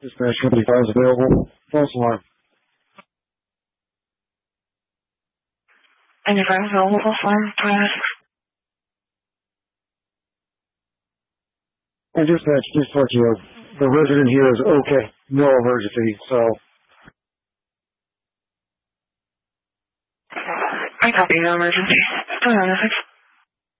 Dispatch company 5 is available. False alarm. And if I'm available, false alarm, And dispatch, just to let you know, the resident here is okay. No emergency, so. I copy, no emergency.